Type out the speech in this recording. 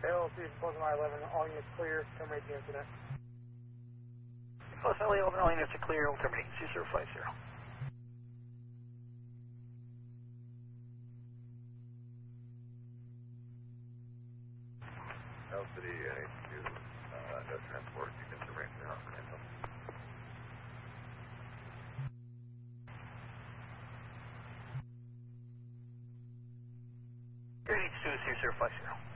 LC is closing line 11, all units clear, terminate the incident. Close LA 11, all units are clear, we'll terminate 2050. LCD HQ, no transport, you can terminate the Occidental. Here, H2 is 2050.